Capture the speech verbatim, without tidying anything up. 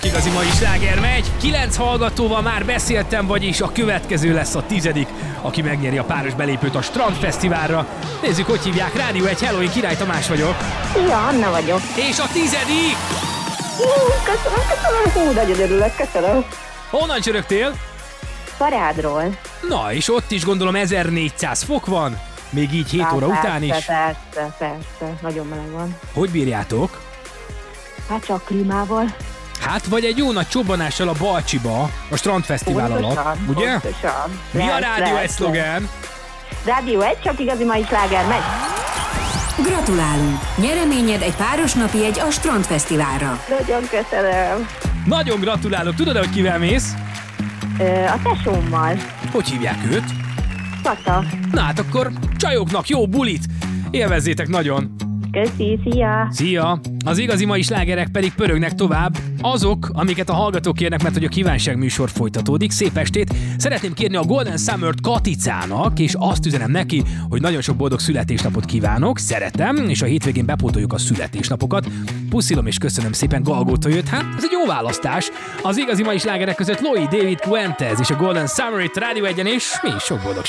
Igazi mai sláger megy, kilenc hallgatóval már beszéltem, vagyis a következő lesz a tizedik, aki megnyeri a páros belépőt a Strandfesztiválra. Nézzük, hogy hívják. Rádió egy, hello, én Király Tamás vagyok. Ja, Anna vagyok. És a tizedik! Hú, köszönöm, köszönöm, hú, nagyon örülök, köszönöm. Honnan csörögtél? Parádról. Na, és ott is gondolom ezernégyszáz fok van, még így hét Á, óra persze, után is. Persze, persze, nagyon meleg van. Hogy bírjátok? Hát csak klímával. Hát vagy egy jó nagy csobbanással a Balcsiba, a Strandfesztivál alatt, ugye? Pontosan. Mi a Lesz, Rádió lesz, egy szlogán? Rádió egy, csak igazi mai sláger megy. Gratulálunk! Nyereményed egy párosnapi jegy a Strandfesztiválra. Nagyon köszönöm. Nagyon gratulálok, tudod, hogy kivel mész? Ö, a tesómmal. Hogy hívják őt? Kata. Na hát akkor csajoknak jó bulit! Élvezzétek nagyon! Köszi, szia. Szia! Az igazi mai slágerek pedig pörögnek tovább. Azok, amiket a hallgatók kérnek, mert hogy a kívánság műsor folytatódik. Szép estét! Szeretném kérni a Golden Summer-t Katicának, és azt üzenem neki, hogy nagyon sok boldog születésnapot kívánok, szeretem, és a hétvégén bepótoljuk a születésnapokat. Puszilom és köszönöm szépen, Galgóta jött. Hát, ez egy jó választás. Az igazi mai slágerek között Loi, David Fuentes és a Golden Summer itt Rádió egyen, és mi is sok boldogság.